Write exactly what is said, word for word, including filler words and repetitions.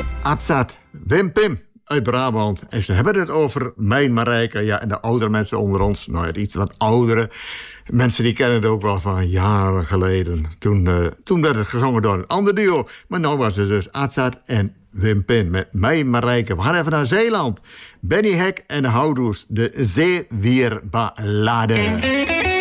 Atsat, Wim Pim uit Brabant. En ze hebben het over Mijn Marijke. Ja, en de oudere mensen onder ons, nou ja, iets wat oudere mensen, die kennen het ook wel van jaren geleden. Toen, uh, toen werd het gezongen door een ander duo. Maar nu was het dus Atsat en Wim Pim met Mijn Marijke. We gaan even naar Zeeland. Benny Hek en de Houdoes, de Zeewierballade.